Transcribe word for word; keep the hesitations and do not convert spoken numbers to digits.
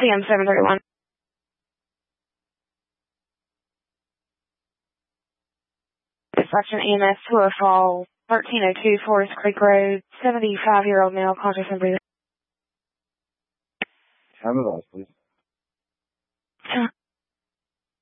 C M seven thirty-one. Dispatch E M S to a fall, thirteen oh two Forest Creek Road, seventy-five-year-old male, conscious and breathing. Time of us, please.